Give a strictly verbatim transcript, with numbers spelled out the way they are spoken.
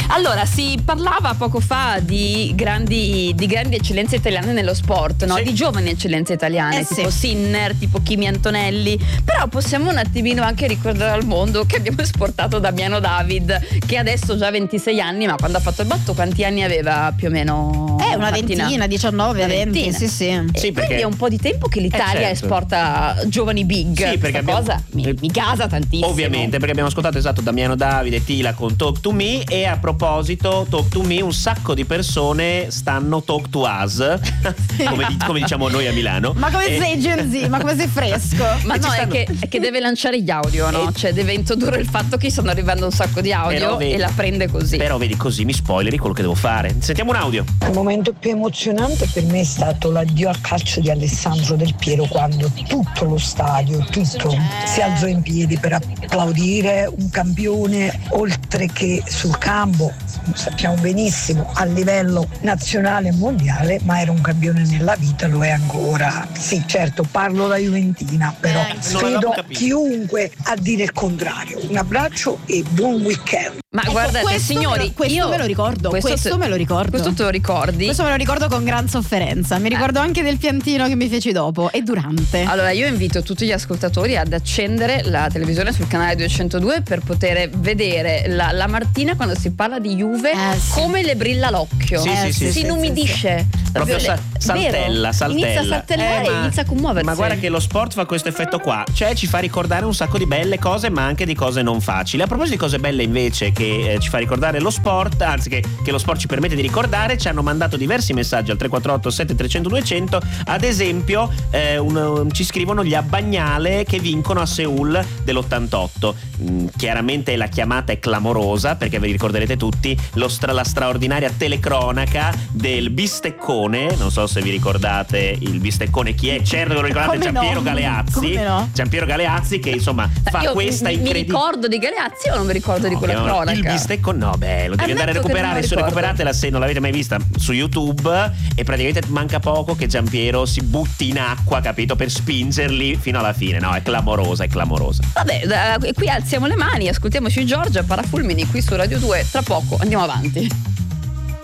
Allora, si parlava poco fa di grandi, di grandi eccellenze italiane nello sport, no? Sì. Di giovani eccellenze italiane, Eh, tipo sì. Sinner, tipo Kimi Antonelli. Però possiamo un attimino anche ricordare al mondo che abbiamo esportato Damiano David, che adesso ha già ventisei anni, ma quando ha fatto il botto quanti anni aveva più o meno? Eh, una Martina? ventina, diciannove, Una venti, ventina. sì, sì. E Sì, perché- quindi è un po' di tempo che l'Italia Eh, certo. esporta giovani big. Sì, perché Questa abbiamo- cosa mi, mi gasa tantissimo. Ovviamente, perché abbiamo ascoltato esatto Damiano Davide e Tila con Talk to Me, e a proposito Talk to Me un sacco di persone stanno Talk to Us come, di- come diciamo noi a Milano. Ma come E- sei Gen Z? Ma come sei fresco? Ma E no, ci è, stanno- che, è che deve lanciare gli audio, no? E- Cioè deve introdurre il fatto che stanno arrivando un sacco di audio Però vedi- e la prende così. Però vedi, così mi spoileri quello che devo fare. Sentiamo un audio. Il momento più emozionante per me è stato l'addio al calcio di Alessandro Del Piero, quando tutto lo stadio, tutto, si alzò in piedi per applaudire un campione, oltre che sul campo, sappiamo benissimo, a livello nazionale e mondiale, ma era un campione nella vita, lo è ancora. Sì, certo, parlo da juventina, però Eh, non sfido l'avevamo capito. chiunque a dire il contrario. Un abbraccio e buon weekend. Ma Ecco, guardate, questo signori, me lo- questo io me lo ricordo, questo te- me lo ricordo. Questo te lo ricordi? Questo me lo ricordo con gran sofferenza. Mi ricordo anche del piantino che mi feci dopo e durante. Allora io invito tutti gli ascoltatori ad accendere la televisione sul canale duecentodue per poter vedere la, la Martina quando si parla di Juve, Eh, sì. come le brilla l'occhio. Sì, Eh, sì, sì, si sì, inumidisce. Proprio Vero? sa- saltella, saltella. Inizia a saltellare Eh, e ma- inizia a commuoversi. Ma guarda che lo sport fa questo effetto qua, cioè ci fa ricordare un sacco di belle cose, ma anche di cose non facili. A proposito di cose belle invece che eh, ci fa ricordare lo sport, anzi che, che lo sport ci permette di ricordare, ci hanno mandato diversi messaggi al tre quattro otto sette tre zero zero due zero zero. Ad esempio eh, un- ci scrivono gli Abbagnale che vincono a Seul dell'ottantotto. Mm, chiaramente la chiamata è clamorosa, perché vi ricorderete tutti lo stra- la straordinaria telecronaca del bisteccone. Non so se vi ricordate il bisteccone chi è. Certo che lo ricordate, Come no? Giampiero Galeazzi. Come no? Giampiero Galeazzi che insomma fa Io questa mi, mi incredibile. ricordo di Galeazzi o non mi ricordo di quella No, cronaca? il bisteccone, no, beh, lo devi Ammetto andare a che non recuperare. me lo Se ricordo. recuperatela, se non l'avete mai vista, su YouTube, e praticamente manca poco che Giampiero si butti in acqua, capito, per spingerli fino alla fine. No, è clamorosa, è clamorosa. Vabbè, da- qui alziamo le mani, ascoltiamoci Giorgia Parafulmini qui su Radio due. Tra poco andiamo avanti.